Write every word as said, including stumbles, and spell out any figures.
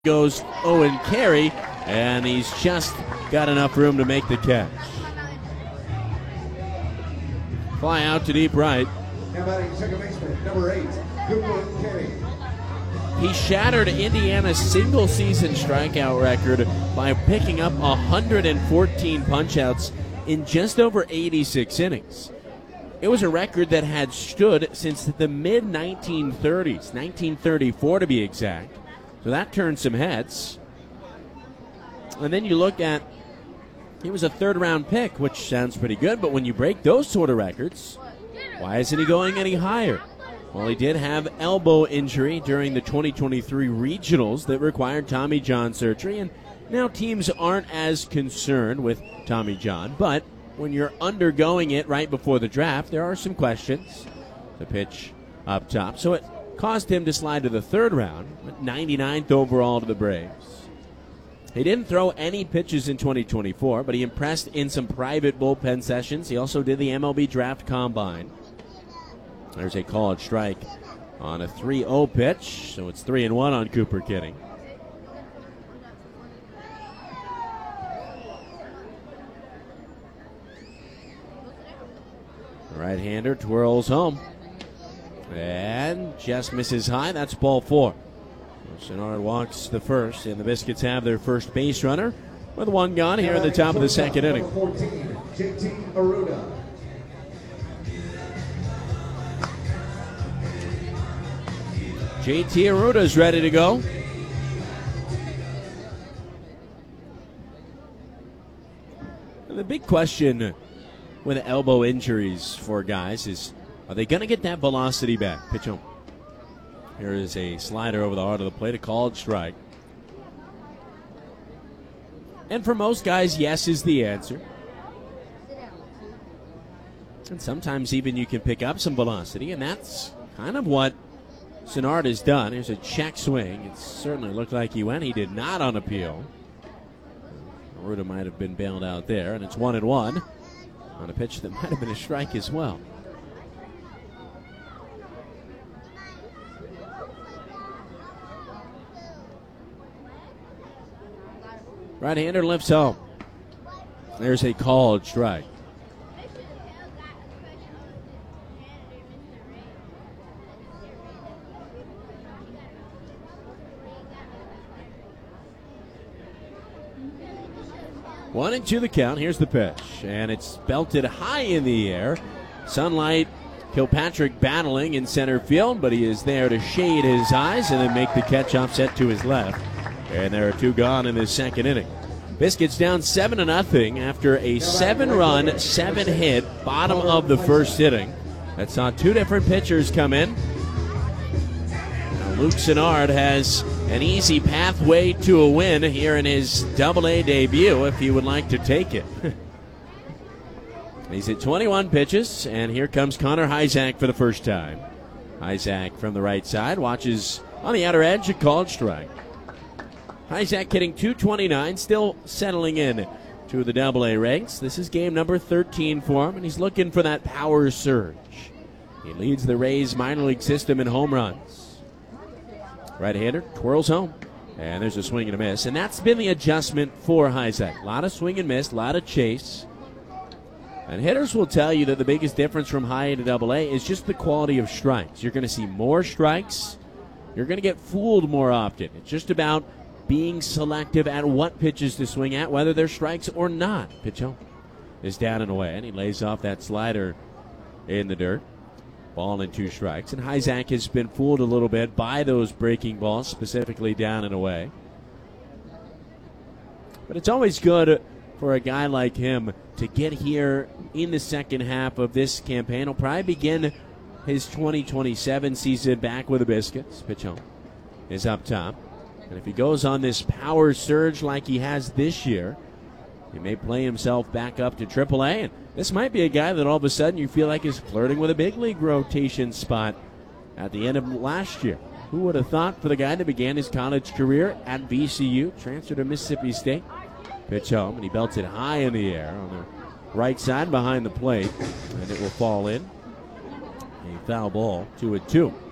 Goes Owen Carey, and he's just got enough room to make the catch. Fly out to deep right. Now batting second baseman, number eight, Owen Carey. He shattered Indiana's single-season strikeout record by picking up one hundred fourteen punch-outs in just over eighty-six innings. It was a record that had stood since the mid nineteen thirties, nineteen thirty-four to be exact. So that turned some heads. And then you look at, he was a third-round pick, which sounds pretty good, but when you break those sort of records, why isn't he going any higher? Well, he did have elbow injury during the twenty twenty-three regionals that required Tommy John surgery, and now teams aren't as concerned with Tommy John, but when you're undergoing it right before the draft, there are some questions. The pitch up top. So it caused him to slide to the third round, ninety-ninth overall to the Braves. He didn't throw any pitches in twenty twenty-four, but he impressed in some private bullpen sessions. He also did the M L B Draft Combine. There's a called strike on a three oh pitch, so it's three and one on Cooper Kitting. The right-hander twirls home. And just misses high. That's ball four. Sinnard walks the first, and the Biscuits have their first base runner with one gone here at the top of the second inning. fourteen, J T Arruda. J T Arruda is ready to go. And the big question with elbow injuries for guys is, are they going to get that velocity back? Pitch home. Here is a slider over the heart of the plate, a called strike. And for most guys, yes is the answer. And sometimes even you can pick up some velocity, and that's kind of what Sinnard has done. Here's a check swing. It certainly looked like he went. He did not on appeal. Arruda might have been bailed out there, and it's one and one on a pitch that might have been a strike as well. Right-hander lifts home. There's a called strike. One and two the count. Here's the pitch. And it's belted high in the air. Sunlight, Kilpatrick battling in center field, but he is there to shade his eyes and then make the catch offset to his left. And there are two gone in the second inning. Biscuits down seven to nothing after a seven-run, seven-hit bottom of the first inning. That saw two different pitchers come in. Now Luke Sinnard has an easy pathway to a win here in his double A debut if he would like to take it. He's at twenty-one pitches, and here comes Connor Hajsak for the first time. Hajsak from the right side watches on the outer edge, a called strike. Hajsak hitting two twenty-nine, still settling in to the double A ranks. This is game number thirteen for him, and he's looking for that power surge. He leads the Rays minor league system in home runs. Right-hander twirls home, and there's a swing and a miss, and that's been the adjustment for Hajsak. A lot of swing and miss, a lot of chase. And hitters will tell you that the biggest difference from high A to double A is just the quality of strikes. You're going to see more strikes. You're going to get fooled more often. It's just about being selective at what pitches to swing at, whether they're strikes or not. Pitch home is down and away, and he lays off that slider in the dirt. Ball and two strikes. And Hajsak has been fooled a little bit by those breaking balls, specifically down and away. But it's always good for a guy like him to get here in the second half of this campaign. He'll probably begin his twenty twenty-seven season back with the Biscuits. Pitch home is up top. And if he goes on this power surge like he has this year, he may play himself back up to triple A. And this might be a guy that all of a sudden you feel like is flirting with a big league rotation spot at the end of last year. Who would have thought for the guy that began his college career at V C U, transferred to Mississippi State. Pitch home, and he belts it high in the air on the right side behind the plate, and it will fall in. A foul ball, two and two.